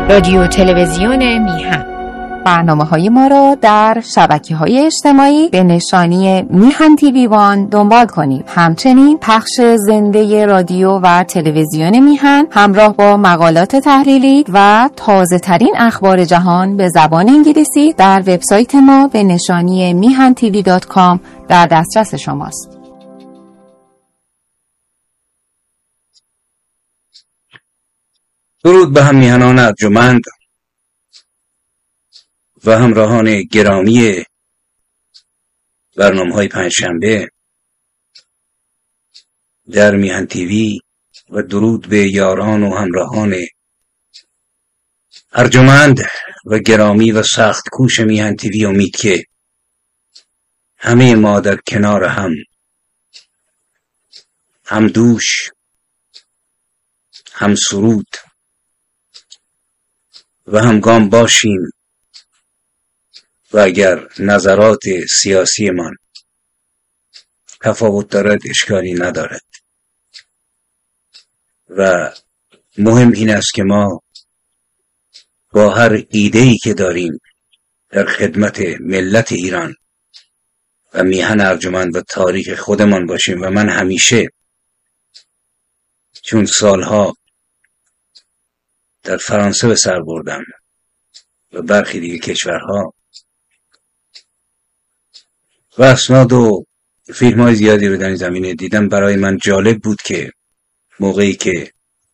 رادیو تلویزیون میهن. برنامه‌های ما را در شبکه‌های اجتماعی به نشانی میهن تیوی وان دنبال کنید. همچنین پخش زنده رادیو و تلویزیون میهن همراه با مقالات تحلیلی و تازه‌ترین اخبار جهان به زبان انگلیسی در وبسایت ما به نشانی mihantv.com در دسترس شماست. درود به هم میهنان ارجمند و همراهان گرامی برنامه‌های پنجشنبه در میهن تیوی و درود به یاران و همراهان ارجمند و گرامی و سخت کوش میهن تیوی. امید که همه ما در کنار هم دوش، هم سرود و همگام باشیم و اگر نظرات سیاسی من تفاوت دارد اشکالی ندارد و مهم این است که ما با هر ایده‌ای که داریم در خدمت ملت ایران و میهن ارجمند و تاریخ خودمان باشیم. و من همیشه چون سالها در فرانسه به سر بردم و برخی دیگه کشورها و اسناد و فیلم های زیادی رو در این زمینه دیدم، برای من جالب بود که موقعی که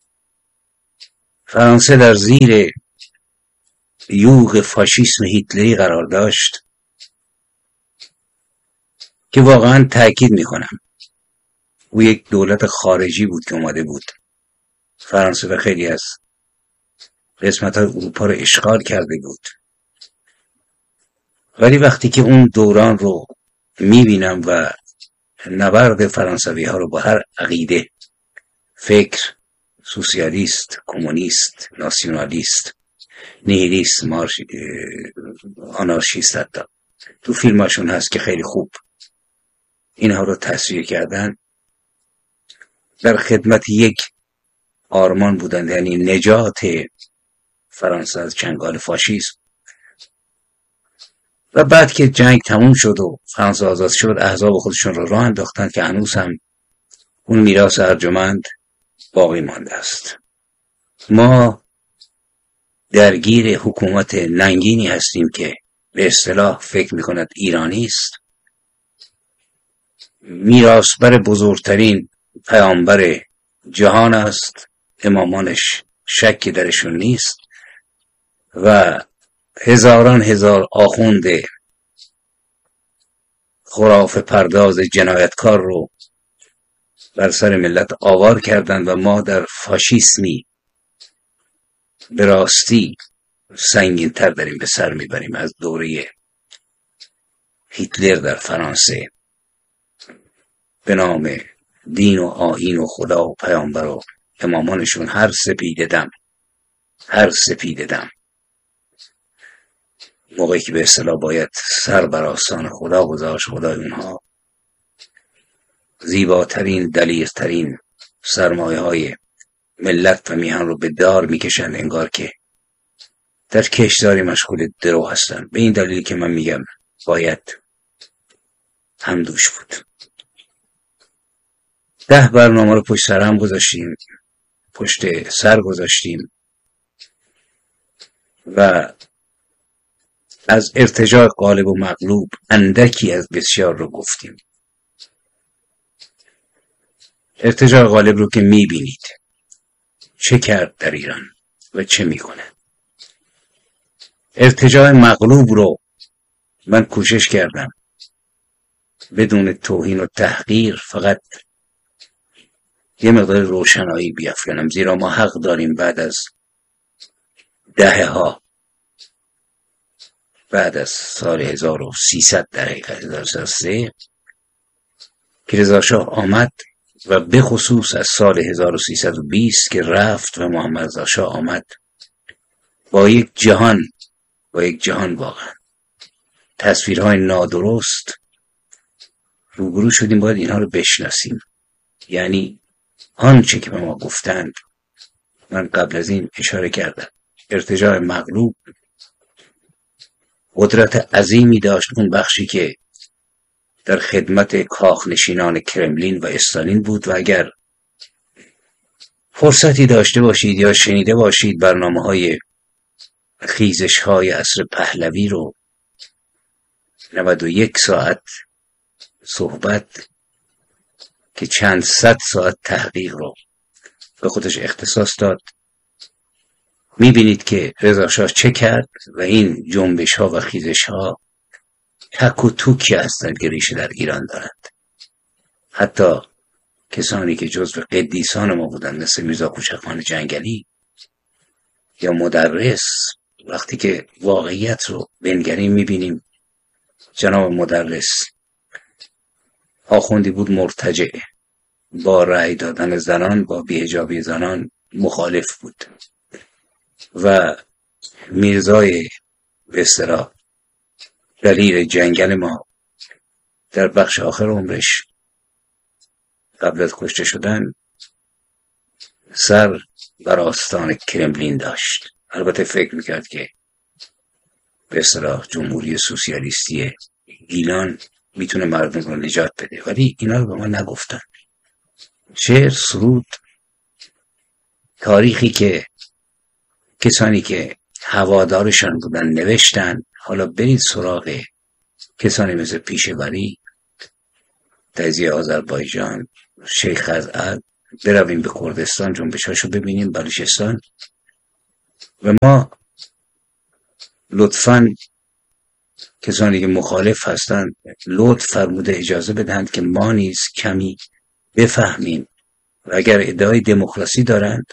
فرانسه در زیر یوغ فاشیسم هیتلری قرار داشت که واقعا تأکید میکنم او یک دولت خارجی بود که اومده بود فرانسه و خیلی از قسمت های اروپا رو اشغال کرده بود، ولی وقتی که اون دوران رو میبینم و نبرد فرانسوی ها رو با هر عقیده، فکر، سوسیالیست، کمونیست، ناسیونالیست، نیهیلیست، آنارشیست، حتی تو فیلماشون هست که خیلی خوب اینها رو تصویر کردن، در خدمت یک آرمان بودند، یعنی نجات فرانسه از چنگال فاشیسم. و بعد که جنگ تموم شد و فرانسه آزاد شد، احزاب خودشون رو راه انداختند که هنوز هم اون میراث ارجمند باقی مانده است. ما درگیر حکومت ننگینی هستیم که به اصطلاح فکر میکند ایرانی است، میراثبر بزرگترین پیامبر جهان است، امامانش شکی درشون نیست و هزاران هزار آخوند خرافه پرداز جنایتکار رو بر سر ملت آوار کردند و ما در فاشیسمی به راستی سنگین تر داریم به سر میبریم از دوره هیتلر در فرانسه به نام دین و آیین و خدا و پیامبر و امامانشون. هر سپیده دم موقعی که به اصطلاح باید سر بر آستان خدا گذاشت، خدای اونها زیباترین، دلیرترین سرمایه های ملت و میهن رو به دار میکشند، انگار که در کشتاری مشغول درو هستند. به این دلیل که من میگم باید همدوش بود. 10 برنامه رو پشت سر گذاشتیم و از ارتجاع غالب و مغلوب اندکی از بسیار رو گفتیم. ارتجاع غالب رو که میبینید چه کرد در ایران و چه میکنه. ارتجاع مغلوب رو من کوشش کردم بدون توهین و تحقیر فقط یه مقدار روشنایی بیافکنم، زیرا ما حق داریم بعد از دهه‌ها، بعد از سال 1300 در حقیقت 1303 که رضا شاه آمد و به خصوص از سال 1320 که رفت و محمد رضا شاه آمد، با یک جهان واقعا تصویرهای نادرست روبرو شدیم. باید اینها رو بشناسیم. یعنی آنچه که به ما گفتند، من قبل از این اشاره کردم، ارتجاع مغلوب قدرت عظیمی داشت، اون بخشی که در خدمت کاخنشینان کرملین و استالین بود، و اگر فرصتی داشته باشید یا شنیده باشید برنامه‌های خیزش‌های عصر پهلوی رو، 91 ساعت صحبت که چند صد ساعت تحقیق رو به خودش اختصاص داد، میبینید که رضا شاه چه کرد و این جنبش ها و خیزش ها تک و توکی هستند که ریشه در ایران دارند. حتی کسانی که جزو قدیسان ما بودند مثل میرزا کوچکخان جنگلی یا مدرس، وقتی که واقعیت رو بنگریم میبینیم جناب مدرس آخوندی بود مرتجع، با رأی دادن زنان، با بی‌حجابی زنان مخالف بود، و میرزای به اصطلاح دلیر جنگل ما در بخش آخر عمرش قبل از کشته شدن سر بر آستان کرملین داشت. البته فکر میکرد که به اصطلاح جمهوری سوسیالیستی گیلان میتونه مردم رو نجات بده، ولی اینا رو به ما نگفتن. شعر، سرود، تاریخی که کسانی که هوادارشان بودن نوشتن. حالا برید سراغ کسانی مثل پیشوری، تزیه آذربایجان، شیخ خزعل، برویم به کردستان جنبشاشو ببینیم، بلوچستان، و ما لطفاً کسانی که مخالف هستند لطف فرموده اجازه بدهند که ما نیز کمی بفهمیم و اگر ادعای دموکراسی دارند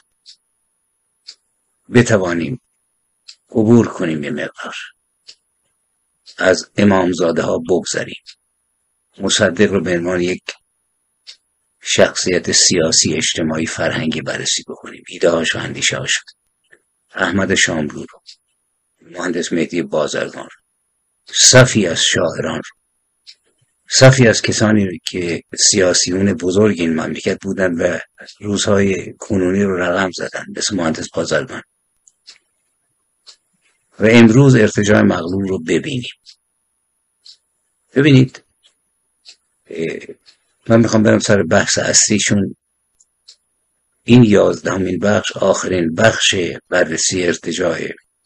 بتوانیم عبور کنیم، یه مقدار از امامزاده ها بگذریم، مصدق رو به عنوان یک شخصیت سیاسی اجتماعی فرهنگی بررسی بکنیم، ایده‌هاش و اندیشه‌هاش، احمد شاملو رو، مهندس مهدی بازرگان، صفی از شاعران رو، صفی از کسانی که سیاسیون بزرگ این مملکت بودن و روزهای کنونی رو رقم زدن، مثل مهندس بازرگان، و امروز ارتجاع مغلوب رو ببینیم. ببینید، من میخوام برم سر بحث اصلیشون. این 11مین بخش آخرین بخش بررسی ارتجاع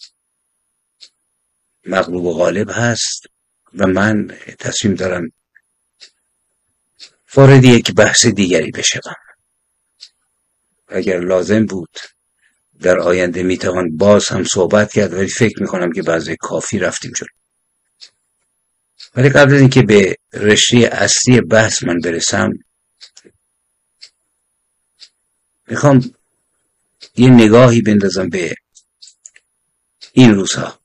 مغلوب و غالب هست و من تصمیم دارم وارد یک بحث دیگری بشم. اگر لازم بود در آینده میتوان باز هم صحبت کرد، ولی فکر میکنم که بعضی کافی رفتیم جلو. ولی قبل از اینکه به رشته اصلی بحث من برسم، میخوام یه نگاهی بندازم به این روزها،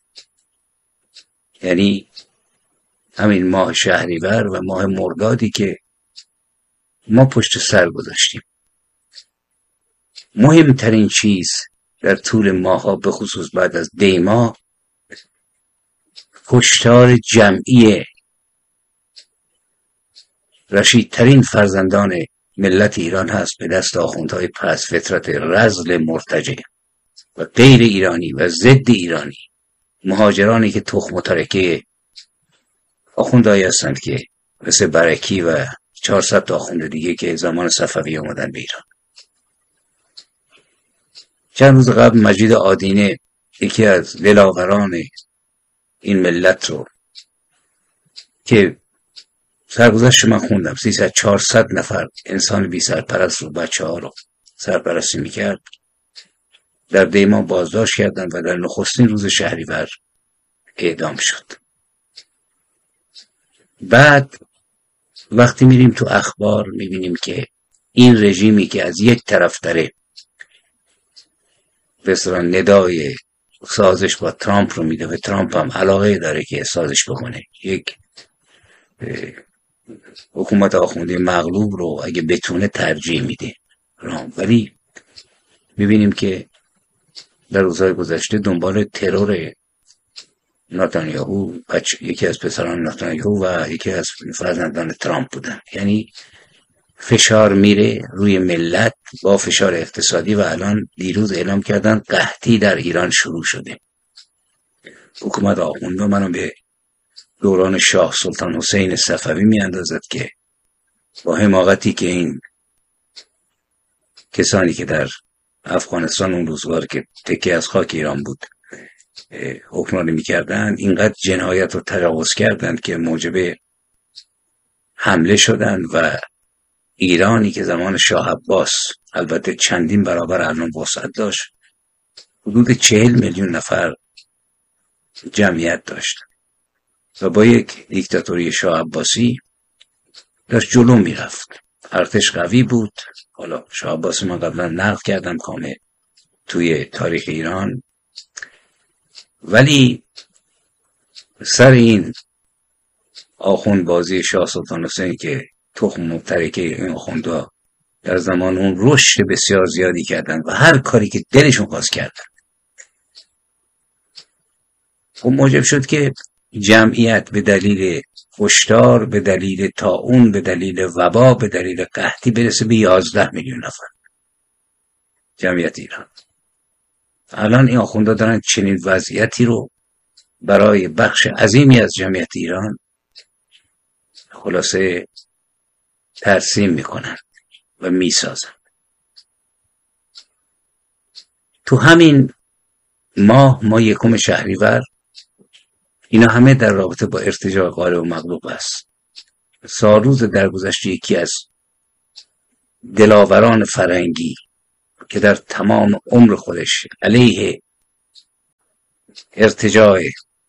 یعنی همین ماه شهریور و ماه مردادی که ما پشت سر گذاشتیم. مهمترین چیز در طول ماها، به خصوص بعد از دی ماه، کشتار جمعی رشیدترین فرزندان ملت ایران هست به دست آخوندهای پس فطرت رذل مرتجع و غیر ایرانی و ضد ایرانی، مهاجرانی که تخم و ترکه آخوندهایی هستند که مثل برکی و 400 تا آخوند دیگه که زمان صفوی اومدن به ایران. چند روز قبل مجید آدینه، یکی از دلاوران این ملت رو که سرگذشت من خوندم، 300-400 نفر انسان بی سرپرست رو، بچه ها رو سرپرستی میکرد، در دیما بازداشت کردن و در نخستین روز شهریور اعدام شد. بعد وقتی میریم تو اخبار میبینیم که این رژیمی که از یک طرف داره به اصطلاح ندای سازش با ترامپ رو میده و ترامپ هم علاقه داره که سازش بکنه، یک حکومت آخوندی مغلوب رو اگه بتونه ترجیح میده، ولی میبینیم که در روزهای گذشته دنبال ترور نتانیاهو، یکی از پسران نتانیاهو و یکی از فرزندان ترامپ بودن. یعنی فشار میره روی ملت با فشار اقتصادی و الان دیروز اعلام کردن قحطی در ایران شروع شده. حکومت آخونده منو به دوران شاه سلطان حسین صفوی میاندازد که با حماقتی که این کسانی که در افغانستان اون روزگار که تکه از خاک ایران بود حکمرانی میکردن، اینقدر جنایت رو تجاوز کردند که موجب حمله شدند و ایرانی که زمان شاه عباس البته چندین برابر الان وسعت داشت، حدود 40 میلیون نفر جمعیت داشت و با یک دیکتاتوری شاه عباسی داشت جلو میرفت. ارتش قوی بود. حالا شاه عباسی من قبلا نقل کردم کامل توی تاریخ ایران، ولی سر این آخوند بازی شاه سلطان حسین که تخم مبترکه این آخوندا در زمان اون رشد بسیار زیادی کردن و هر کاری که دلشون خواست کردن، خب موجب شد که جمعیت به دلیل کشتار، به دلیل طاعون، به دلیل وبا، به دلیل قحطی برسه به 11 میلیون نفر جمعیت ایران. الان این آخوندا دارن چنین وضعیتی رو برای بخش عظیمی از جمعیت ایران خلاصه ترسیم میکنن و میسازن. تو همین ماه یکم شهریور اینا همه در رابطه با ارتجاع غالب و مغلوب است. سالروز درگذشت یکی از دلاوران فرنگی که در تمام عمر خودش علیه ارتجاع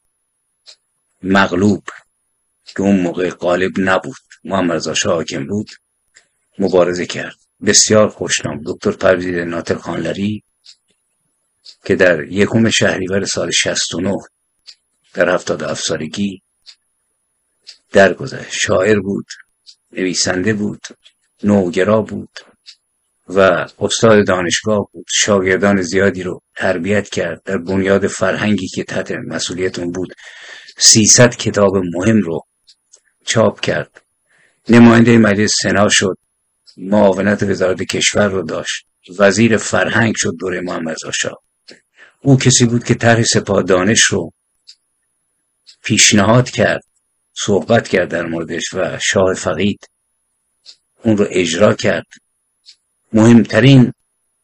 مغلوب که اون موقع غالب نبود، محمد رضا شاه حاکم بود، مبارزه کرد. بسیار خوشنام دکتر پرویز ناطق خانلری که در یکم شهریور سال 69 در 77 سالگی درگذشت. شاعر بود، نویسنده بود، نوگرا بود و استاد دانشگاه بود. شاگردان زیادی رو تربیت کرد. در بنیاد فرهنگی که تحت مسئولیتون بود 300 کتاب مهم رو چاپ کرد. نماینده مجلس سنا شد، معاونت وزارت کشور رو داشت، وزیر فرهنگ شد دوره محمد رضا شاه. او کسی بود که طرح سپاه دانش رو پیشنهاد کرد، صحبت کرد در موردش و شاه فقید اون رو اجرا کرد. مهمترین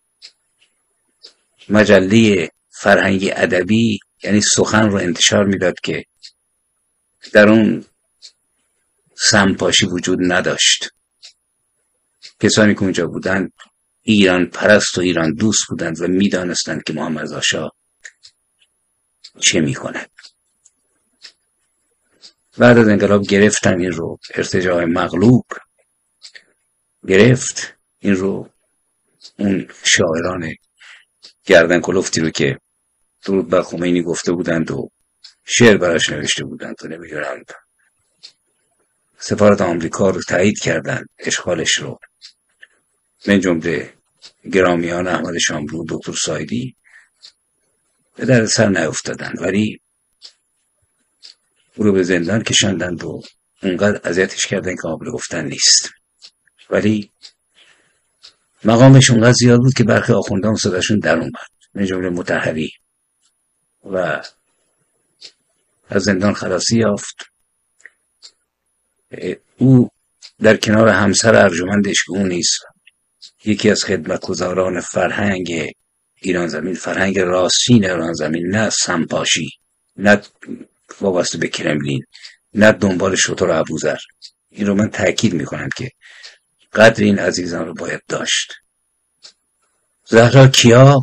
مجله فرهنگی ادبی یعنی سخن رو انتشار میداد که در اون سمپاشی وجود نداشت. کسانی که اونجا بودند ایران پرست و ایران دوست بودند و میدانستند که محمد رضا شاه چه میکند. بعد از انقلاب گرفتن این رو، ارتجاع مغلوب گرفت این رو. اون شاعران گردن کلفتی رو که درود بر خمینی گفته بودند و شعر براش نوشته بودند و نمیدونند، سفارت آمریکا رو تایید کردند اشغالش رو، من جمله گرامیان احمد شاملو، دکتر سایدی، به در سر نیفتادند، ولی او رو به زندان کشاندند و اونقدر اذیتش کردن که قابل گفتن نیست. ولی مقامش اونقدر زیاد بود که برخی آخوندان صداشون در اومد، من جمله مطهری، و از زندان خلاصی یافت. او در کنار همسر ارجمندش که اون نیست، یکی از خدمتگزاران فرهنگ ایران زمین، فرهنگ راستین ایران زمین، نه سمپاشی، نه وابسته به کرملین، نه دنبال شتر ابوذر. این رو من تأکید میکنم که قدر این عزیزان رو باید داشت. زهرا کیا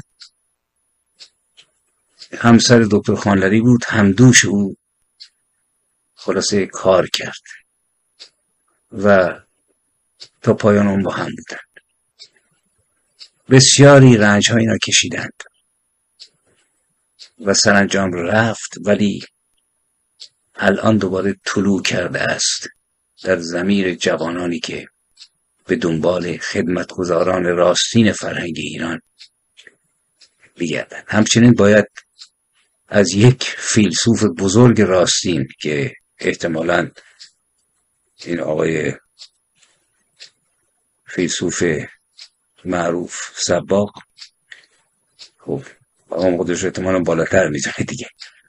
همسر دکتر خانلری بود، همدوش او خلاصه کار کرد و تا پایان اون با هم بودند. بسیاری رنج ها اینا کشیدند و سرانجام رفت، ولی الان دوباره طلوع کرده است در ضمیر جوانانی که به دنبال خدمتگزاران راستین فرهنگ ایران بگردند. همچنین باید از یک فیلسوف بزرگ راستین که احتمالاً این آقای فیلسوف معروف سباق، خب آقام خودش احتمالا بالاتر میزنه دیگه،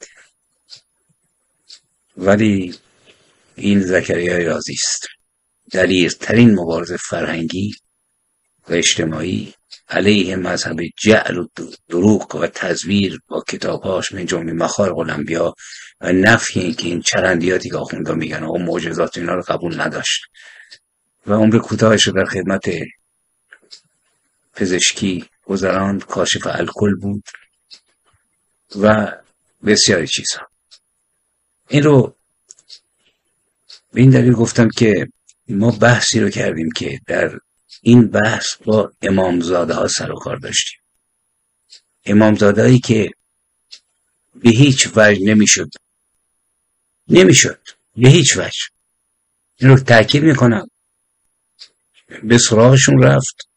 ولی این زکریای رازی است. دلیرترین مبارز فرهنگی و اجتماعی علیه مذهب جعل و دروغ و تزویر با کتابهاش من جمله مخارق الانبیا و نفی این که این چرندیاتی که آخوندا میگن آقا معجزات اینا رو قبول نداشت و عمر کوتاهش رو در خدمت پزشکی گذراند، کاشف الکل بود و بسیاری چیزها. این رو به این دلیل گفتم که ما بحثی رو کردیم که در این بحث با امامزاده ها سر و کار داشتیم، امامزاده هایی که به هیچ وجه نمیشد به هیچ وجه، این رو تأکید میکنم، به سراغشون رفت،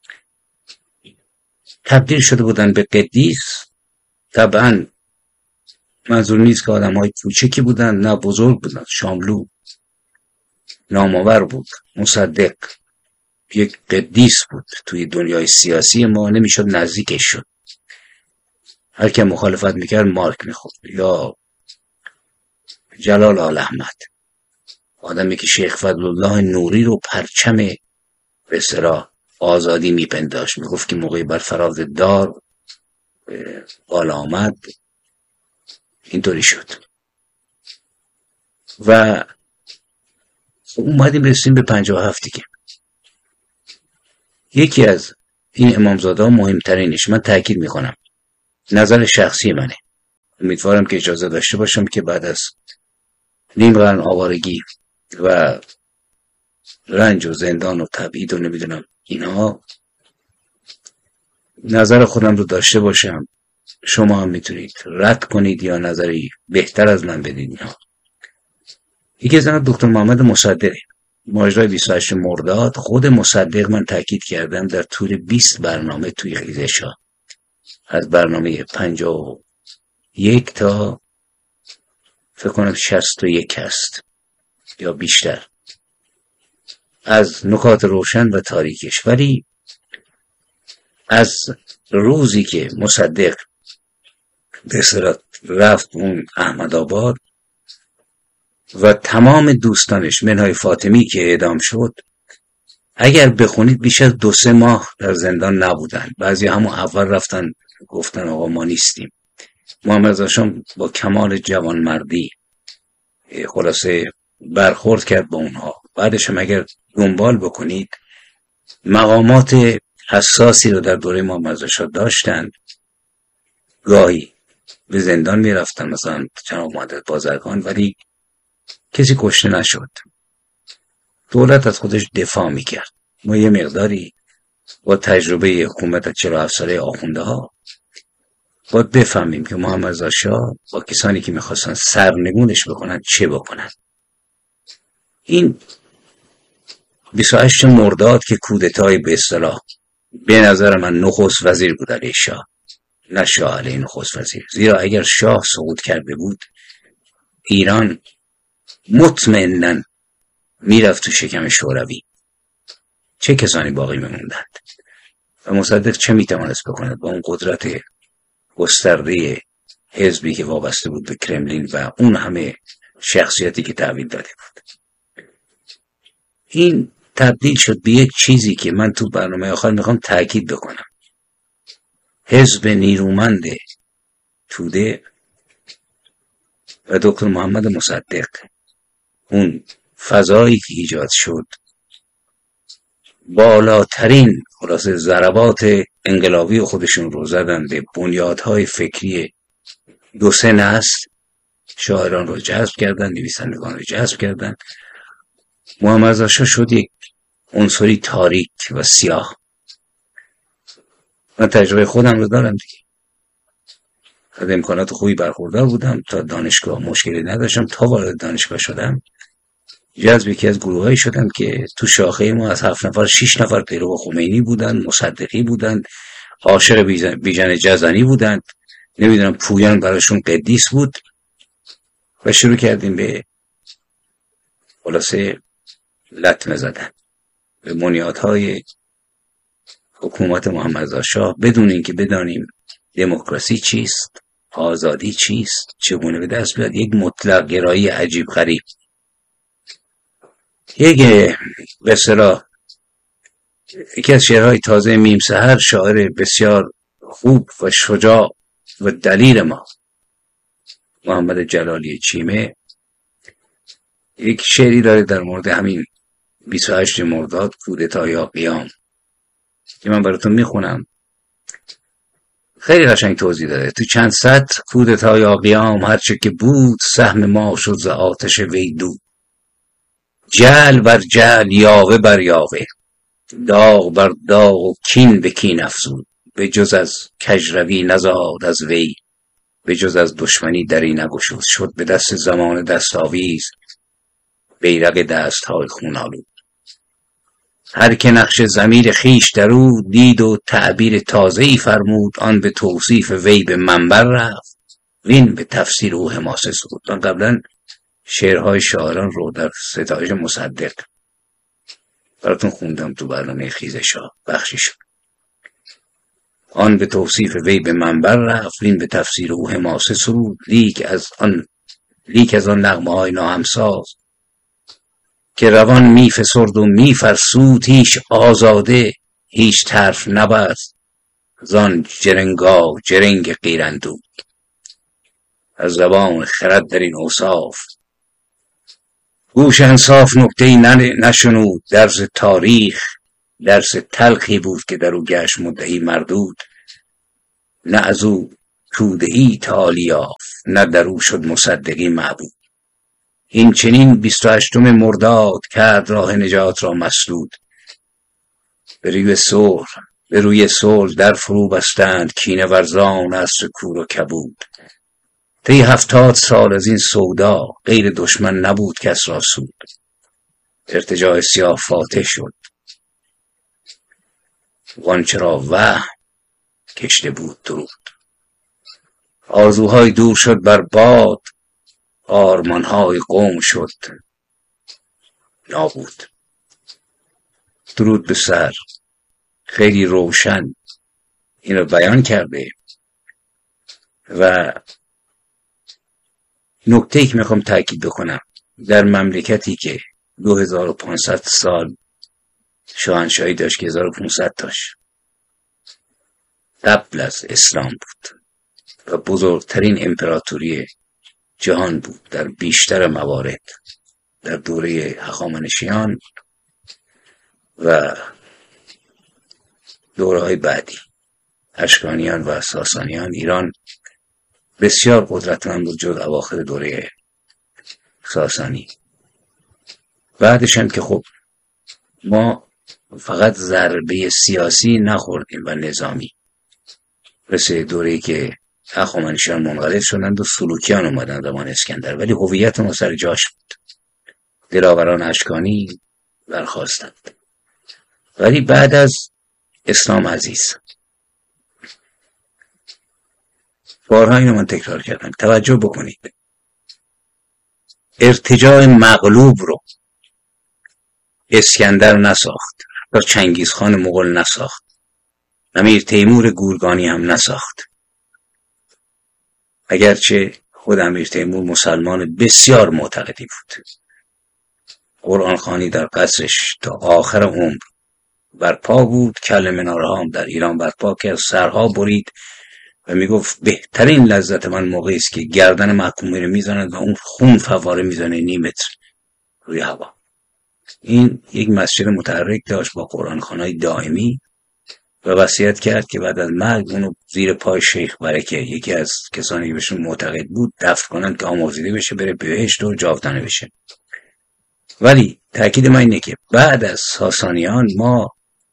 تبدیل شده بودن به قدیس. طبعا منظور نیست که آدم های کوچکی بودن، نه بزرگ بودن، شاملو، نامآور بود، مصدق یک قدیس بود توی دنیای سیاسی ما، نمیشد نزدیکش شد، هر که مخالفت میکرد مارک میخورد. یا جلال آل احمد، آدمی که شیخ فضلالله نوری رو پرچم به اصطلاح آزادی میپنداشت، میگفت که موقعی بر فراز دار بالا آمد اینطوری شد. و اومدیم رسیم به 57 دیگه. یکی از این امامزاده ها مهمترینش، من تأکید میکنم نظر شخصی منه، امیدوارم که اجازه داشته باشم که بعد از نیم قرن آوارگی و رنج و زندان و تبعید و نمیدونم اینها نظر خودم رو داشته باشم، شما هم میتونید رد کنید یا نظری بهتر از من بدید. اینها یکی از دکتر محمد مصدق، ماجرای 28 مرداد، خود مصدق من تاکید کردم در طول 20 برنامه توی خیزش‌ها، از برنامه 51 تا فکر کنم 61 هست یا بیشتر، از نکات روشن و تاریکش. ولی از روزی که مصدق به اصطلاح رفت اون احمدآباد و تمام دوستانش منهای فاطمی که اعدام شد، اگر بخونید بیش از 2-3 ماه در زندان نبودن. بعضی همون اول رفتن گفتن آقا ما نیستیم. محمد رضا شاه با کمال جوانمردی خلاصه برخورد کرد با اونها. بعدش هم اگر دنبال بکنید مقامات حساسی رو در دوره محمد رضا شاه داشتند، گاهی به زندان می رفتن، مثلا جناب مهندس بازرگان، ولی کسی کشته نشد. دولت از خودش دفاع می کرد. ما یه مقداری با تجربه حکومت 47 ساله آخونده ها باید بفهمیم که محمد رضا شاه با کسانی که میخواستن سرنگونش بکنن چه بکنن. این 28 مرداد که کودتای به اصطلاح به نظر من نخست وزیر بود علیه شاه، نه شاه علیه نخست وزیر، زیرا اگر شاه سقوط کرده بود ایران مطمئناً میرفت تو شکم شوروی. چه کسانی باقی میموندند و مصدق چه میتوانست بکند با اون قدرت گسترده حزبی که وابسته بود به کرملین و اون همه شخصیتی که تحویل داده بود. این تبدیل شد به یک چیزی که من تو برنامه آخر میخوام تاکید بکنم. حزب نیرومند توده و دکتر محمد مصدق، اون فضایی که ایجاد شد، بالاترین خلاصه ضربات انقلابی خودشون رو زدن به بنیادهای فکری 2-3 نسل. شاعران رو جذب کردن، نویسندگان رو جذب کردن. محمد رضا شاه شد یک عنصری تاریک و سیاه. من تجربه خودم رو دارم دیگه، از امکانات خوبی برخوردار بودم، تا دانشگاه مشکلی نداشتم. تا وارد دانشگاه شدم جذب یکی از گروهایی شدم که تو شاخه ما از 7 نفر 6 نفر پیرو خمینی بودن، مصدقی بودن، عاشق بیژن جزنی بودن، نمیدونم پویان براشون قدیس بود. و شروع کردیم به خلاصه لطمه زدن. به بنیادهای حکومت محمد رضا شاه بدون اینکه بدانیم دموکراسی چیست، آزادی چیست، چگونه به دست بیاد. یک مطلق گرایی عجیب غریب. به اصطلاح یکی از شعرهای تازه میم سحر، شاعر بسیار خوب و شجاع و دلیر ما، محمد جلالی چیمه، یک شعری داره در مورد همین 28 مرداد، کودتا یا قیام، که من براتون میخونم. خیلی قشنگ توضیح داده. تو چند سطر: کودتا یا قیام هرچه که بود، سهم ما شد ز آتش وی دود. جعل بر جعل، یاوه بر یاوه، داغ بر داغ و کین به کین افزود. به جز از کژروی نزاد از وی، به جز از دشمنی دری نگشود. شد به دست زمان دستاویز، بیرق دستهای خون آلود. هر که نقش ضمیر خویش درو دید و تعبیر تازه‌ای فرمود، آن به توصیف وی به منبر رفت، وین به تفسیر او حماسه سرود. من قبلا شعرهای شاعران رو در ستایش مصدق براتون خوندم تو برنامه خیز شاه بخشیش. آن به توصیف وی به منبر رفت، وین به تفسیر او حماسه سرود. لیک از آن نغمه‌های ناهمساز، که روان می فسرد و می فرسود. هیچ آزاده هیچ طرف نبست، زان جرنگاه جرنگ غیراندود. از زبان خرد در این اوصاف، گوش انصاف نکته‌ای نشنود. درس تاریخ درس تلخی بود، که در او گشت مدعی مردود. نه از او توده‌ای تعالی یافت، نه در او شد مصدقی معبود. این چنین 28 مرداد، کرد راه نجات را مسدود. به روی صلح در فرو بستند، کینه ورزان عصر کور و کبود. طی 70 سال از این سودا، غیر دشمن نبود کس را سود. ارتجاع سیاه فاتح شد، وانچه را وهم کشته بود درود. آرزوهای دور شد بر باد، آرمانهای قوم شد نابود. درود به سر خیلی روشن این رو بیان کرده. و نکته‌ای که میخوام تاکید بکنم، در مملکتی که 2500 سال شاهنشاهی داشت، که 1500 داشت قبل از اسلام بود و بزرگترین امپراتوری جهان بود در بیشتر موارد، در دوره هخامنشیان و دوره‌های بعدی، اشکانیان و ساسانیان. ایران بسیار قدرتمند بود جز اواخر دوره ساسانی. بعدش هم که خب ما فقط ضربه سیاسی نخوردیم و نظامی. مثل دوره‌ای که هخامنشیان منقلب شدند و سلوکیان اومدن زمان اسکندر، ولی هویت ما سر جاش بود. دلاوران اشکانی برخاستند. ولی بعد از اسلام عزیز، بارها اینو من تکرار کردم، توجه بکنید، ارتجاع مغلوب رو اسکندر نساخت، تا چنگیزخان مغول نساخت، امیر تیمور گورگانی هم نساخت. اگرچه خود امیر تیمور مسلمان بسیار معتقدی بود، قرآن خوانی در قصرش تا آخر عمر برپا بود. کل مناره هم در ایران برپا کرد، سرها برید و میگفت بهترین لذت من موقعی است که گردن محکومی رو میزنند و اون خون فواره میزنه نیمتر روی هوا. این یک مسجد متحرک داشت با قرآن خوانای دائمی و وصیت کرد که بعد از مرگ اونو زیر پای شیخ برکه، یکی از کسانی که بهشون معتقد بود، دفن کنند که آمرزیده بشه، بره بهشت و جاودانه بشه. ولی تأکید من اینه که بعد از ساسانیان ما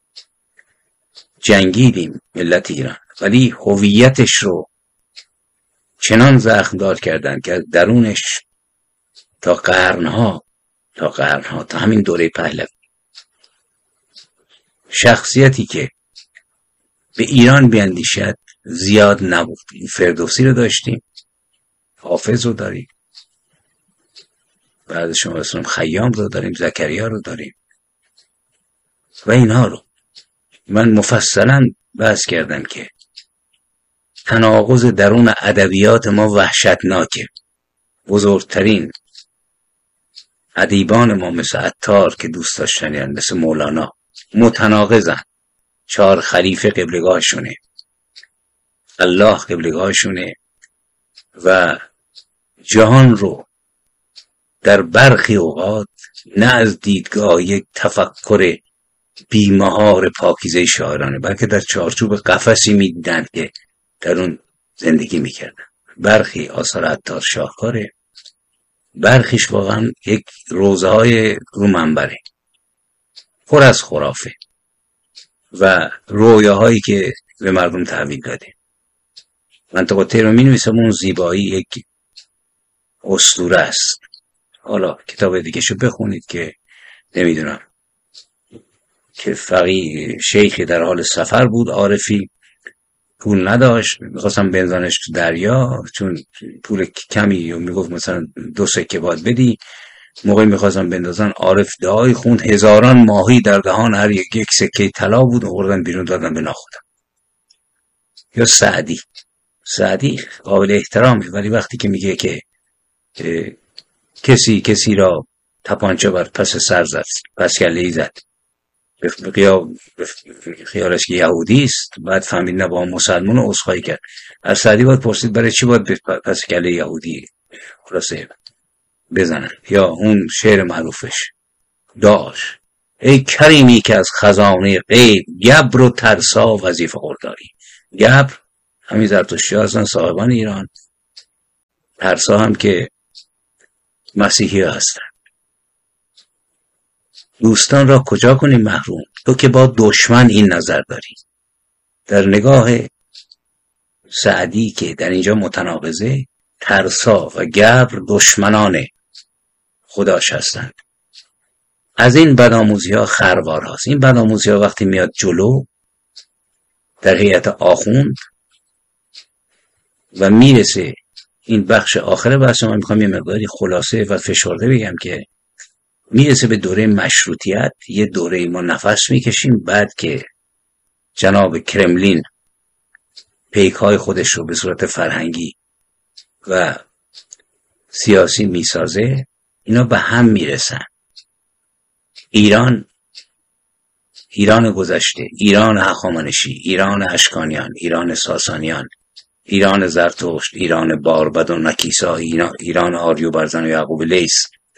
جنگیدیم ملت ایران، ولی هویتش رو چنان زخم دار کردن که از درونش تا قرنها تا همین دوره پهلوی شخصیتی که به ایران بیندیشد زیاد نبود. فردوسی رو داشتیم، حافظ رو داریم، بعد شما رسولم خیام رو داریم، زکریا رو داریم، و اینها رو من مفصلا بحث کردم که تناقض درون ادبیات ما وحشتناکه. بزرگترین ادیبان ما مثل عطار که دوست داشتنیان، مثل مولانا، متناقضن. 4 خلیفه قبلگاهشونه، الله قبلگاهشونه و جهان رو در برخی اوقات نه از دیدگاه یک تفکر بیمهار پاکیزه شاعرانه، بلکه در چارچوب قفسی میدیدند که در اون زندگی میکردن. برخی آثار عطار شاهکاره، برخیش واقعا یک روزه های رو منبره، پر از خرافه و رویاهایی که به مردم تحویل داده. منطقه رو می نویسم اون زیبایی یک اسطوره است. حالا کتاب دیگه شو بخونید که نمیدونم که فقیه شیخی در حال سفر بود، عارفی، پول نداشت، میخواستم بنزانش تو دریا چون پول کمی و میگفت مثلا 2 سکه باید بدی. موقعی میخواستم بندازن عارف دعای خوند، هزاران ماهی در دهان هر یک سکه طلا بود، آوردن بیرون دادن به ناخودم. یا سعدی قابل احترامی، ولی وقتی که میگه که کسی را تپانچه بر پس سر زد، پس کله‌ای زد، خیالش که یهودی است، بعد فهمید نه با مسلمان رو عذرخواهی کرد. از سعدی باید پرسید برای چی باید پس کله یهودی خلاصه بزنن. یا اون شعر معروفش داشت: ای کریمی که از خزانه غیب گبر و ترسا وظیفه قرداری. گبر همین زرتشتی هستن، صاحبان ایران. ترسا هم که مسیحی هستن. دوستان را کجا کنی محروم؟ تو که با دشمن این نظر داری. در نگاه سعدی که در اینجا متناقضه، ترسا و گبر دشمنان خداش هستند. از این بدآموزی ها خروار هست. این بدآموزی ها وقتی میاد جلو در هیئت آخوند و میرسه، این بخش آخر بحث من میخوام یه مقداری خلاصه و فشرده بگم که میرسه به دوره مشروطیت. یه دوره ما نفس میکشیم بعد که جناب کرملین پیک‌های خودش رو به صورت فرهنگی و سیاسی میسازه، اینا به هم میرسن. ایران گذشته، ایران هخامنشی، ایران اشکانیان، ایران ساسانیان، ایران زرتشت، ایران باربد و نکیسا، ایران آریو برزن و یعقوب لیث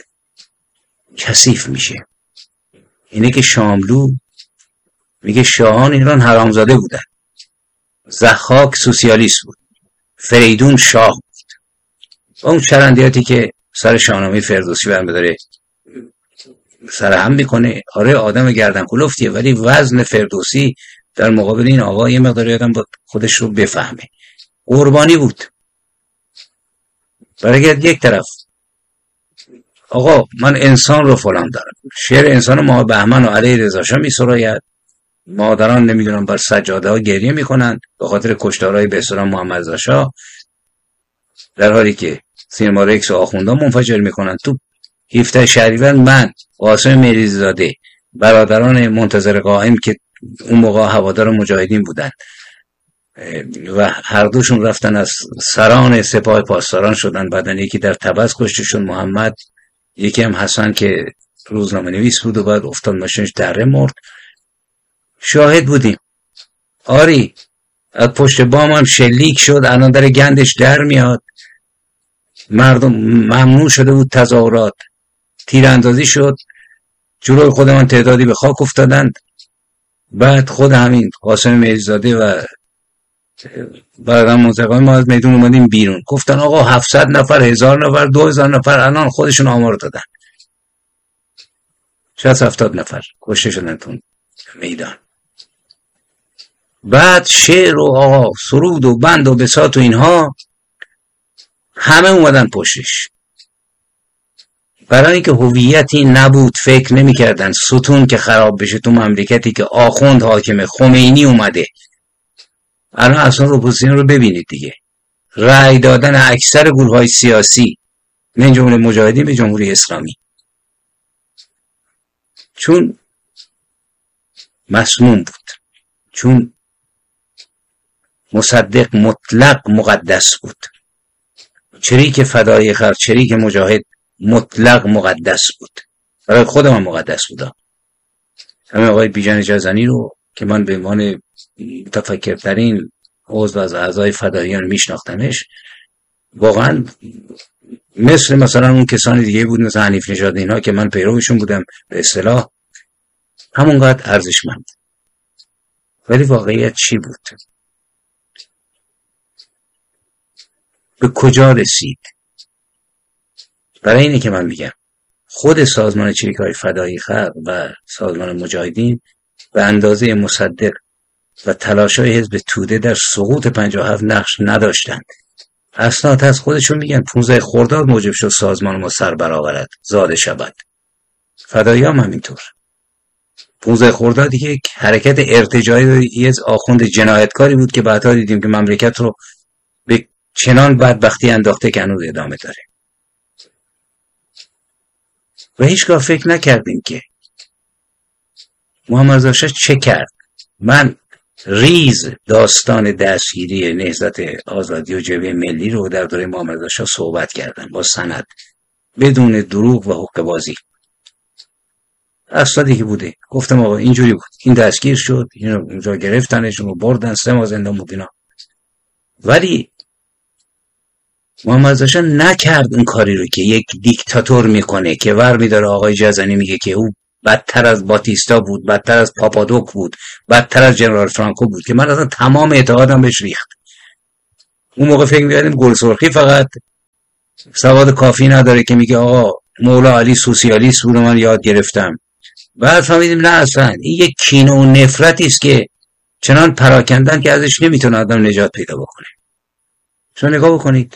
کثیف میشه. اینه که شاملو میگه شاهان ایران حرامزاده بودن، ضحاک سوسیالیست بود، فریدون شاه بود. و اون چرندیاتی که سر شاهنامه فردوسی برمی‌داره سر هم میکنه. آره آدم گردن کلفتیه، ولی وزن فردوسی در مقابل این آقا یه مقداری آدم با خودش رو بفهمه. قربانی بود. برای یک طرف آقا من انسان رو فلان دارم، شعر انسان ما بهمن و علی رضا شاه می‌سراید، مادران نمیدونم بر سجاده ها گریه میکنن به خاطر کشتارهای به اصطلاح محمد رضا شاه، در حالی که سینما رکس و آخوندان منفجر میکنن. تو 17 شهریور من قاسم مهریزی زاده، برادران منتظر قائم که اون موقع هوادار مجاهدین بودن و هر دوشون رفتن از سران سپاه پاسداران شدن، بعدن یکی در تبس کشته شد محمد، یکی هم حسن که روزنامه نویس بود و بعد افتاد ماشینش دره مرد. شاهد بودیم. آری از پشت بام هم شلیک شد، الان در گندش در میاد. مردم ممنوع شده بود تظاهرات، تیراندازی شد، جلوی خودمان تعدادی به خاک افتادند. بعد خود همین قاسم مهریزی زاده و برادران منتقای ما از میدون اومدیم بیرون، گفتن آقا 700 نفر، 1000 نفر، 2000 نفر، الان خودشون آمار دادن 60-70 نفر کشته شدن تو میدان. بعد شعر و آقا سرود و بند و بساط و اینها همه اومدن پشتش، برای اینکه هویتی نبود. فکر نمی‌کردن ستون که خراب بشه تو مملکتی که آخوند حاکمه، خمینی اومده. الان اصلا اپوزیسیون رو ببینید دیگه، رأی دادن اکثر گروه‌های سیاسی من جمله مجاهدین به جمهوری اسلامی، چون مسموم بود، چون مصدق مطلق مقدس بود. چریک فدای خلق، چریک مجاهد مطلق مقدس بود. برای خودم هم مقدس بودم. همین آقای بیژن جزنی رو که من به عنوان متفکرترین عضو از اعضای فداییان میشناختمش، واقعا مثلا اون کسانی دیگه بود، مثل حنیف نژاد اینها که من پیروشون بودم، به اصطلاح همونقدر ارزشمند. ولی واقعیت چی بود؟ به کجا رسید؟ برای اینه که من میگم خود سازمان چریک‌های فدایی خلق و سازمان مجاهدین به اندازه مصدق و تلاش‌های حزب توده در سقوط 57 نقش نداشتند. اسناد از خودشون میگن 15 خرداد موجب شد سازمان ما سر برآورد، زاده شود. فدایی هم همینطور. 15 خردادی که حرکت ارتجاعی یه آخوند جنایتکاری بود که بعدها دیدیم که مملکت رو به چنان بدبختی انداخته که هنوز ادامه داره. و هیچگاه فکر نکردیم که محمد رضا شاه چه کرد. من ریز داستان دستگیری نهضت آزادی و جبهه ملی رو در دوره محمد رضا شاه صحبت کردم با سند، بدون دروغ و حقه‌بازی. اسنادی که بوده گفتم آقا اینجوری بود، این دستگیر شد، اینو اونجا گرفتنش و بردن 3 ماه زندان بود اینا. ولی محمد رضا شاه نکرد اون کاری رو که یک دیکتاتور میکنه، که ور میداره آقای جزنی میگه که او بدتر از باتیستا بود، بدتر از پاپادوک بود، بدتر از جنرال فرانکو بود، که من اصلا تمام اعتقادم بهش ریخت. اون موقع فکر می‌کردیم گل سرخی فقط سواد کافی نداره که میگه آقا مولا علی سوسیالیست بود من یاد گرفتم. بعد فهمیدیم نه، اصلا این یک کینه و نفرتی است که چنان پراکندن که ازش نمیتونه آدم نجات پیدا بکنه. شما نگاه بکنید،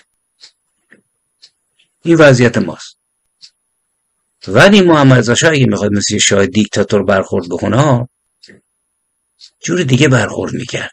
این وضعیت ماست. ولی محمد رضا شاه اگه میخواد مثل شاه دیکتاتور برخورد بکنه، جور دیگه برخورد میکرد.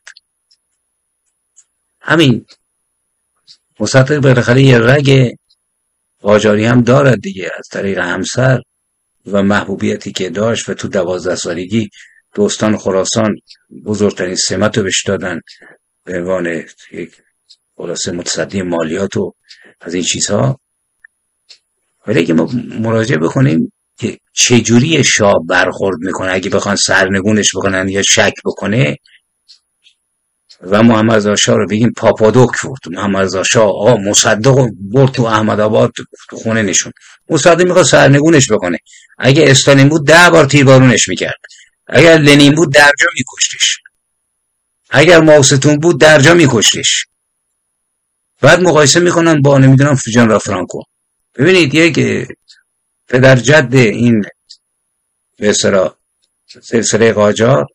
همین مصدق بالاخره یه رگ قاجاری هم دارد دیگه، از طریق همسر و محبوبیتی که داشت و تو 12 سالگی دوستان خراسان بزرگترین سمت رو بهش دادن به عنوان یک خلاصه متصدی مالیات و از این چیزها. ولی که ما مراجعه بکنیم که چجوری شاه برخورد میکنه اگه بخوان سرنگونش بکنن یا شک بکنه، و محمد رضا شاه رو بگیم پاپادوک بود. محمد رضا شاه آقا مصدق برد تو احمدآباد تو خونه نشون، مصدق میخواد سرنگونش بکنه. اگه استالین بود 10 بار تیربارونش میکرد، اگر لنین بود درجا میکشتش، اگر ماوستون بود درجا میکشتش. بعد مقایسه میکنن با نمیدونم جنرال فرانکو. ببینید یک پدر جد این به اصطلاح سلسله قاجار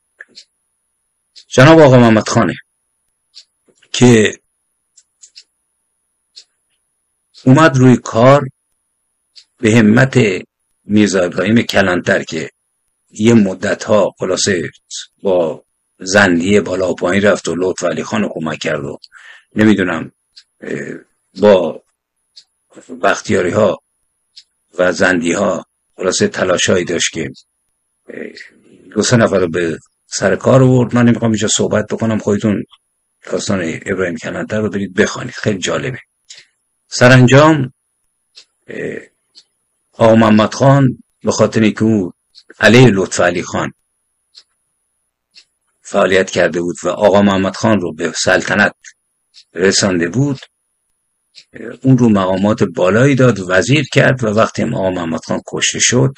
جناب آقا محمد خانه که اومد روی کار به همت میرزا ابراهیم کلانتر که یه مدت ها خلاصه با زندیه بالا و پایین رفت و لطف علی خان رو کمک کرد و نمیدونم با بختیاری ها و زندی ها خلاصه تلاشایی داشت که 2-3 نفر رو به سر کار آورد. من نمیخوام اینجا صحبت بکنم، خودتون داستان ابراهیم کلانتر رو برید بخوانید، خیلی جالبه. سرانجام آقا محمد خان به خاطر اینکه او علیه لطف علی خان فعالیت کرده بود و آقا محمد خان رو به سلطنت رسانده بود، اون رو مقامات بالایی داد، وزیر کرد، و وقتی آقا محمد خان کشته شد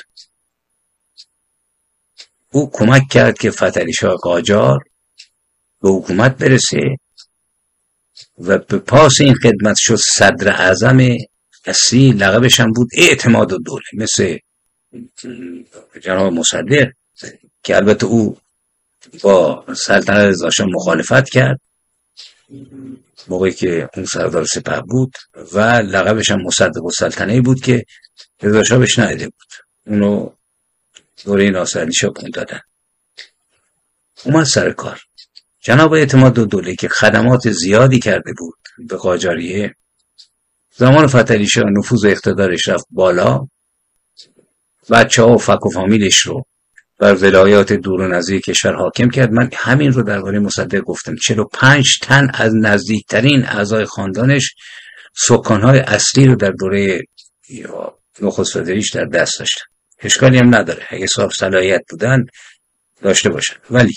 او کمک کرد که فتحعلی شاه قاجار به حکومت برسه و به پاس این خدمت شد صدر اعظم اصلی. لقبش هم بود اعتماد الدوله، مثل جناب مصدق که البته او با سلطنت رضا شاه مخالفت کرد موقعی که اون سردار سپه بود، و لقبش هم مصدق السلطنه بود که رضا شاه بهش نداده بود. اونو دوره ناصرعلی شاه پوند دادن. اومد سر کار. جناب اعتماد الدوله که خدمات زیادی کرده بود به قاجاریه، زمان فتحعلی شاه نفوذ و اقتدارش رفت بالا، بچه ها و فک و فامیلش رو بر ولایات دور و نزدیک کشور حاکم کرد. من همین رو درباره مصدق گفتم. 45 تن از نزدیکترین اعضای خاندانش سکانهای اصلی رو در دوره نخست وزیریش در دست داشتن. اشکالی هم نداره اگه صاحب صلاحیت بودن داشته باشن. ولی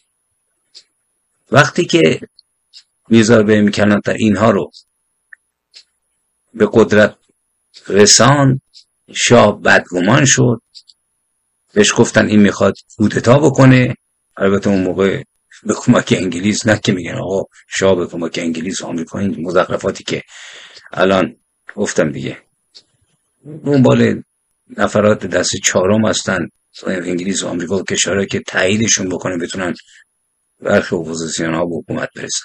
وقتی که میرزا ابراهیم کلانتر اینها رو به قدرت رساند، شاه بدگمان شد، بهش گفتن این میخواد کودتا بکنه. البته اون موقع به کمک انگلیس، نه که میگن آقا شاه به کمک انگلیس آمریکا، این مزخرفاتی که الان گفتم دیگه، اون بالا نفرات دست چهارم هستن انگلیس و آمریکا و کشورهایی که تاییدشون بکنه بتونن برخی اپوزیسیون ها به حکومت برسن.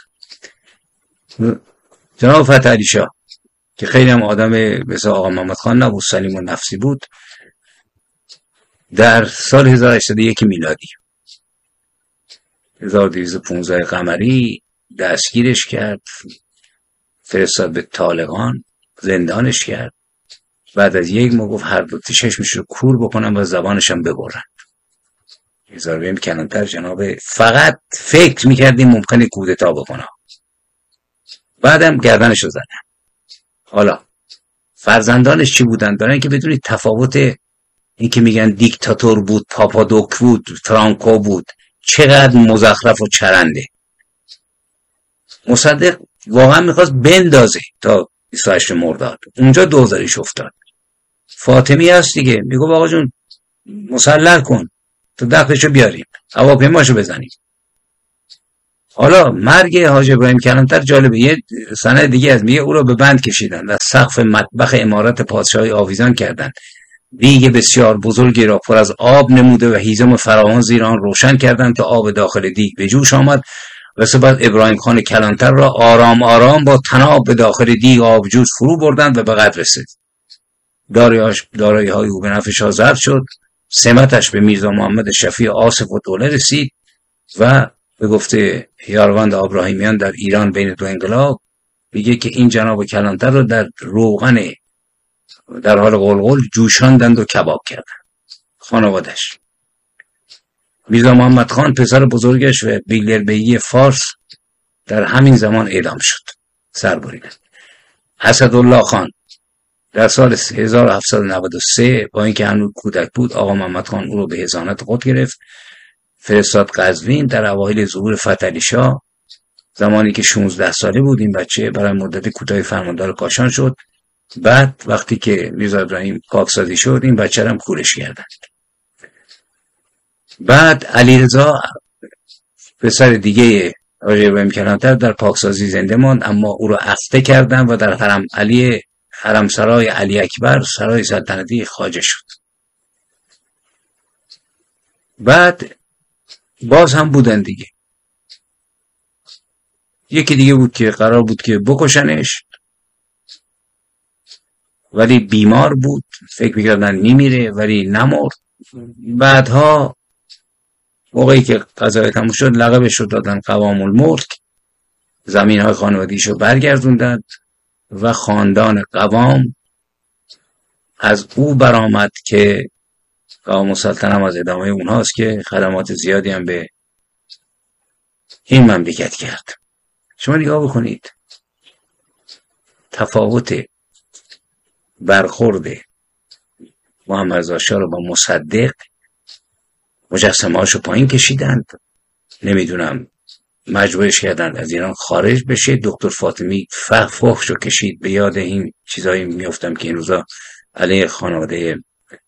جناب فتح علی شاه که خیلی هم آدم مثل آقا محمد خان نبود، سلیم و نفسی بود، در سال 1801 میلادی 1215 قمری دستگیرش کرد، فرستاد به طالقان، زندانش کرد. بعد از یک ماه گفت هر دو چشمش رو کور بکنم و زبانش هم ببرن. میرزا ابراهیم کلانتر جناب فقط فکر میکردیم ممکنه کودتا بکنه، بعدم گردنش رو زدن. حالا فرزندانش چی بودن؟ برای اینکه بدونید تفاوت این که میگن دیکتاتور بود، پاپادوک بود، فرانکو بود، چقدر مزخرف و چرنده. مصدق واقعا میخواست بندازه تا 28 مرداد، اونجا دوزاریش افتاد. فاطمی هست دیگه، میگو آقا جون مسلح کن تو دقیقشو بیاریم، هواپیماشو بزنیم. حالا مرگ حاج ابراهیم کلانتر جالبه. یه سند دیگه از میگه او را به بند کشیدن و سقف مطبخ امارت پادشاهی آویزان کردند. دیگ بسیار بزرگی را پر از آب نموده و هیزم فراوان زیر آن روشن کردند تا آب داخل دیگ به جوش آمد و سپس ابراهیم خان کلانتر را آرام آرام با طناب به داخل دیگ آبجوش فرو بردند و به قتل رسید. دارایی های او به نفع شاه ضبط شد. سمتش به میرزا محمد شفیع آصف و دوله رسید و به گفته یاروند ابراهیمیان در ایران بین دو انقلاب میگه که این جناب کلانتر رو در روغن در حال قلقل جوشاندند و کباب کردند. خانوادش میرزا محمد خان پسر بزرگش و بیگلربیگی فارس در همین زمان اعدام شد، سر بریدند. اسدالله خان در سال 1793 با اینکه هنوز کودک بود، آقا محمد خان او رو به حضانت خود گرفت، فرستاد قزوین. در اوایل ظهور فتح علی شاه، زمانی که 16 ساله بود، این بچه برای مدت کوتاهی فرماندار کاشان شد. بعد وقتی که میرزا ابراهیم پاکسازی شد، این بچه رو هم کورش کردند. بعد علیرضا پسر دیگه حاج ابراهیم کلانتر در پاکسازی زنده ماند، اما او را افته کردند و در حرم سرای علی اکبر، سرای سلطنتی، خواجه شد. بعد باز هم بودن دیگه. یکی دیگه بود که قرار بود که بکشنش، ولی بیمار بود، فکر میکردن میمیره ولی نمرد. بعدها موقعی که قضاوت تموم شد، لقبش رو دادن قوام الملک، زمین های خانوادگیش رو برگردوندند و خاندان قوام از او برآمد که قوام السلطنه هم از ادامه اونهاست که خدمات زیادی هم به این مملکت کرد. شما نگاه بکنید تفاوت برخورد محمد رضا شاه رو با مصدق. مجسمه هاشو پایین کشیدند، نمیدونم مجبورش کردند از ایران خارج بشه. دکتر فاطمی فحشو کشید. به یاد این چیزایی میافتم که این روزا علیه خانواده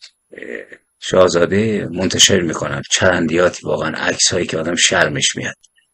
شاهزاده منتشر میکنن، چرندیاتی، واقعا عکس هایی که آدم شرمش میاد.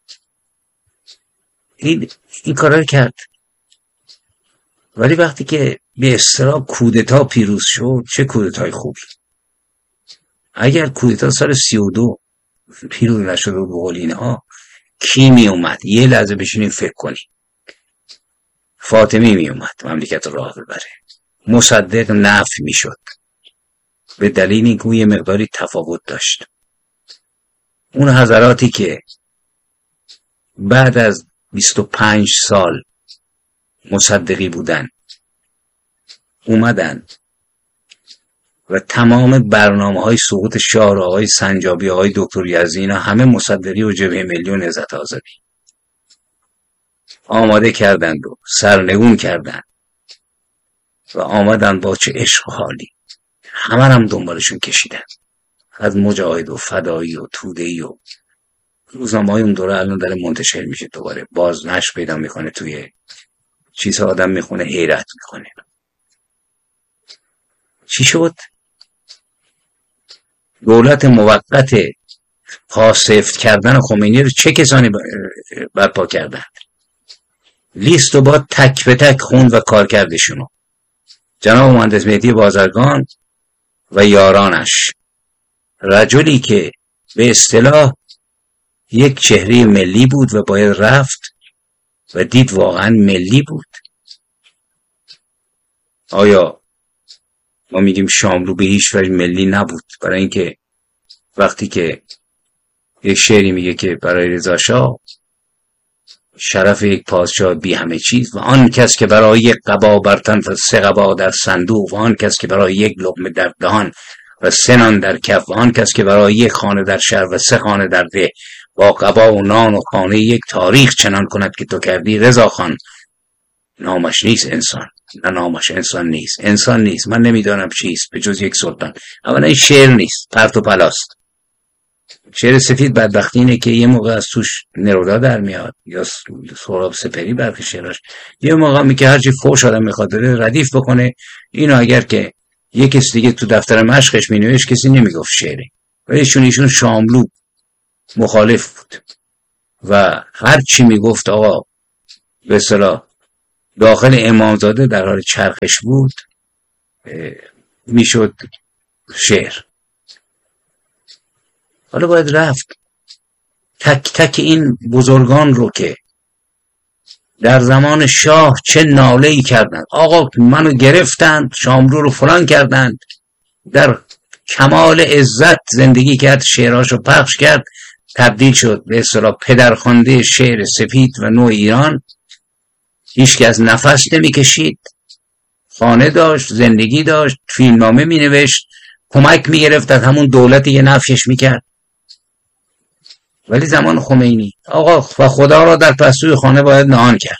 این کارا رو کرد. ولی وقتی که به اصطلاح کودتا پیروز شد، چه کودتای خوبی. اگر کودتا سال 32 پیروز نشد و به قول اینها، کی می اومد؟ یه لحظه بشینیم فکر کنیم. فاطمی می اومد مملکت راه ببره، مصدق نفی می شد، به دلیل اینکه یه مقداری تفاوت داشت. اون حضراتی که بعد از 25 سال مصدقی بودن، اومدن و تمام برنامه‌های سقوط شاه، آقای سنجابی، آقای دکتر یزدی، اینا همه مصدری و جبهه ملی و نهضت آزادی آماده کردند و سرنگون کردند و آمدن با چه عشق و حالی همه هم دنبالشون کشیدن، از مجاهد و فدایی و توده‌ای و روزنامه‌های اون دوره الان داره منتشر میشه دوباره، باز نشر پیدا میکنه، توی چیزها آدم میخونه حیرت میکنه. چی شد؟ دولت موقت پاسفت کردن خمینی رو چه کسانی برپا کردند؟ لیست رو با تک به تک خوند و کار کردشونو. جناب مهندس مهدی بازرگان و یارانش، رجلی که به اصطلاح یک چهره ملی بود و باید رفت و دید واقعا ملی بود. آیا ما میگیم شاملو به هیچ وجه ملی نبود؟ برای اینکه وقتی که یک شعری میگه که برای رضا شاه شرف یک پادشاه بی همه چیز، و آن کس که برای یک قبا بر تن و 3 قبا در صندوق، و آن کس که برای یک لقمه در دهان و 3 نان در کف، و آن کس که برای یک خانه در شهر و 3 خانه در ده، با قبا و نان و خانه یک تاریخ چنان کند که تو کردی رضا خان، نامش نیست انسان. نه، نامش انسان نیست، انسان نیست. من نمیدانم چیست به جز یک سلطان. اولا این شعر نیست، پرت و پلاست. شعر سفید بدبختی اینه که یه موقع از توش نرودا در میاد یا سهراب سپری برخی شعراش، یه موقع میگه هرچی فوش آدم میخواد ردیف بکنه. اینو اگر که یک کسی دیگه تو دفتر مشقش مینوشت کسی نمیگفت شعره، ولی ایشون شاملو مخالف بود و هر چی میگفت آقا به اصطلاح داخل امامزاده در حال چرخش بود میشد شعر. حالا باید رفت تک تک این بزرگان رو که در زمان شاه چه ناله‌ای کردند. آقا منو گرفتند، شاملو رو فلان کردند، در کمال عزت زندگی کرد، شعراشو پخش کرد، تبدیل شد به اصطلاح پدرخوانده شعر سفید و نو ایران. هیچ که از نفس نمی کشید، خانه داشت، زندگی داشت، فیلمنامه می نوشت، کمک می گرفت از همون دولتی که نفشش می کرد. ولی زمان خمینی آقا و خدا را در پستوی خانه باید نهان کرد،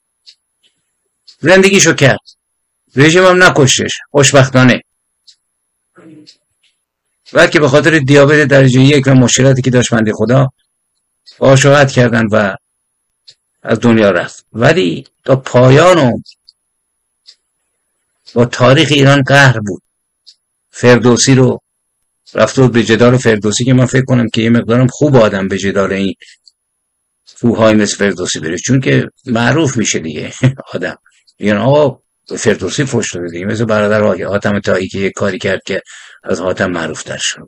زندگیشو کرد، رژیم هم نکشتش خوشبختانه، بلکه به خاطر دیابت درجه 1 و مشکلاتی که داشت بنده خدا آشوهت کردن و از دنیا رفت. ولی تا پایان با تاریخ ایران قهر بود. فردوسی رو رفت به جدال فردوسی که من فکر کنم که یه مقدارم خوب آدم به جدال این فوهای مثل فردوسی بره، چون که معروف میشه دیگه آدم یعنی آقا فردوسی فوش داده دیگه، مثل برادر حاتم طایی که یک کاری کرد که از حاتم معروف تر شد.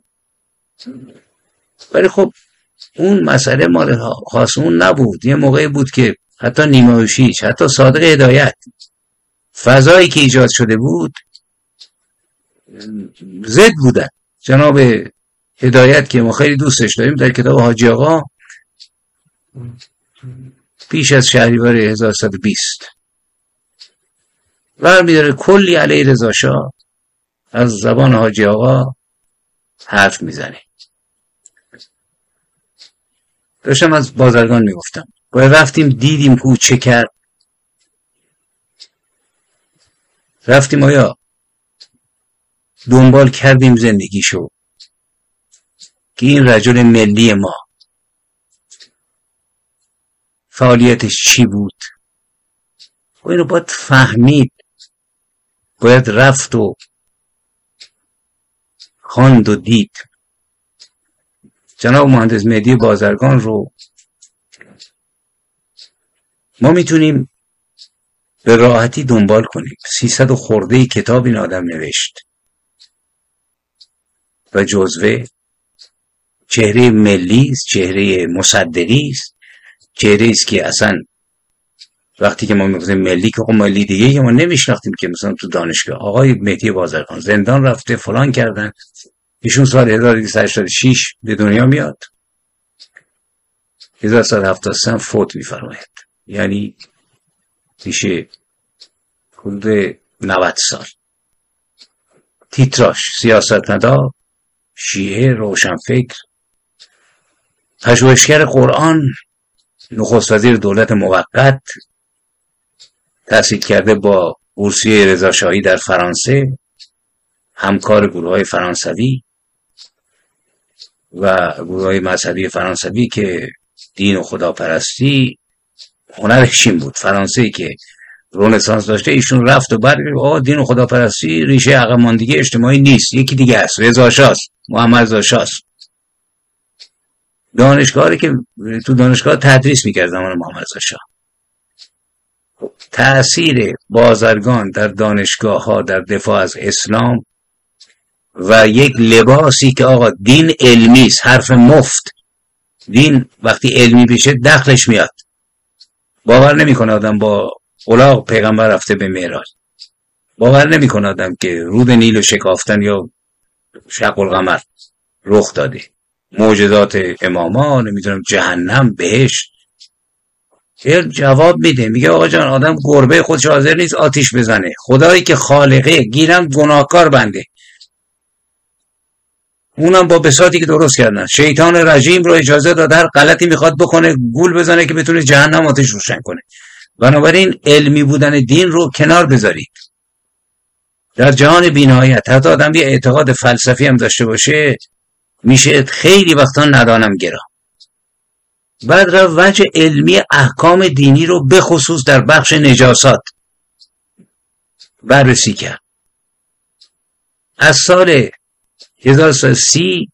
ولی خب اون مسئله مال خاص اون نبود. یه موقعی بود که حتی نیمایشیچ، حتی صادق هدایت، فضایی که ایجاد شده بود ضد بودن. جناب هدایت که ما خیلی دوستش داریم در کتاب حاجی آقا پیش از شهریور 1120 برمی‌داره کلی علیه رضا شاه از زبان حاجی آقا حرف میزنه. داشتم از بازرگان میگفتم، باید رفتیم دیدیم که چه کرد. رفتیم آیا دنبال کردیم زندگیشو که این رجل ملی ما فعالیتش چی بود و اینو باید فهمید، باید رفت و خواند و دید. جناب مهندس مهدی بازرگان رو ما میتونیم به راحتی دنبال کنیم. 300 خورده کتاب این آدم نوشت و جزوه چهره ملی است، چهره مصدری است، چهره است که اصلا وقتی که ما میگیم ملی که ملی دیگه که ما نمیشناختیم که مثلا تو دانشگاه آقای مهدی بازرگان زندان رفته فلان کردن. ایشون سال 1286 به دنیا میاد، 1173 فوت میفرماید، یعنی میشه حدود 90 سال. تیتراش: سیاستمدار، شیعه، روشنفکر، پژوهشگر قرآن، نخست وزیر دولت موقت، تحصیل کرده با بورسیه رضاشاهی در فرانسه، همکار گروه‌های فرانسوی و گروه‌های مذهبی فرانسوی که دین و خداپرستی هنرش این بود. فرانسه که رنسانس داشته، ایشون رفت و بعد دین و خداپرستی ریشه عقب ماندگی اجتماعی نیست، یکی دیگه است، رضا شاست، محمد رضا شاست. دانشگاهی که تو دانشگاه تدریس می‌کرد زمان محمد رضا شاه. تأثیر بازرگان در دانشگاه‌ها در دفاع از اسلام و یک لباسی که آقا دین علمی است، حرف مفت. دین وقتی علمی بشه دخلش میاد. باور نمی‌کنه آدم با الاغ پیغمبر رفته به معراج. باور نمی‌کنه آدم که رود نیل رو شکافتن یا شق القمر رخ داده. معجزات امامان، نمیدونم جهنم، بهشت. علم جواب میده، میگه آقا جان آدم گربه خودش حاضر نیست آتیش بزنه، خدایی که خالقه گیرم گناهکار بنده، اونم با بساطی که درست کردن. شیطان رجیم رو اجازه داده هر غلطی میخواد بکنه گول بزنه که بتونه جهنم آتش روشن کنه. بنابراین علمی بودن دین رو کنار بذارید. در جهان بی‌نهایت حتی آدم یه اعتقاد فلسفی هم داشته باشه میشه خیلی وقتا ندانم گرا. بعد را وجه علمی احکام دینی رو به خصوص در بخش نجاسات بررسی کرد. از سال 1330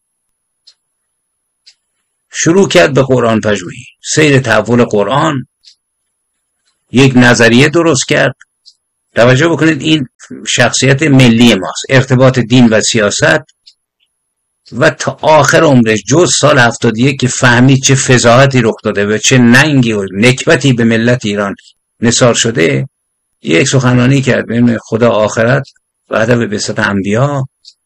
شروع کرد به قرآن پژوهی، سیر تحول قرآن، یک نظریه درست کرد. توجه بکنید این شخصیت ملی ماست، ارتباط دین و سیاست، و تا آخر عمرش جز سال 71 که فهمید چه فضاحتی رخ داده و چه ننگی و نکبتی به ملت ایران نثار شده، یک سخنرانی کرد بین خدا آخرت و هدف بعثت انبیا